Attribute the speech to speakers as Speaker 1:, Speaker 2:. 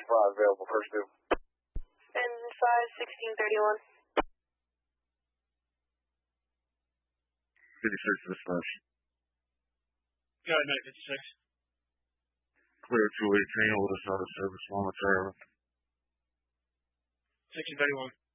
Speaker 1: available, first due.
Speaker 2: And 51631.
Speaker 3: 56 dispatch.
Speaker 4: Go ahead, 956.
Speaker 3: Clear 218 with us out of service momentarily.
Speaker 4: 1631.